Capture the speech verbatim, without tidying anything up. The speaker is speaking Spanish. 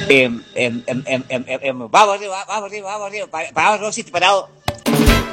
Em, em, em, em, em, em, em, vamos arriba, vamos arriba, vamos arriba. Pa- Paramos, Rosy, parado.